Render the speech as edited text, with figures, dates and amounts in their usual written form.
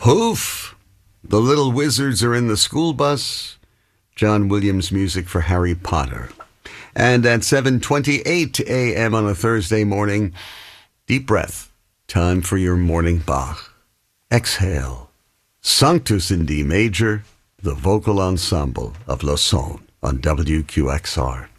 Hoof! The little wizards are in the school bus. John Williams music for Harry Potter. And at 7:28 a.m. on a Thursday morning, deep breath. Time for your morning Bach. Exhale. Sanctus in D major, the vocal ensemble of Lausanne on WQXR.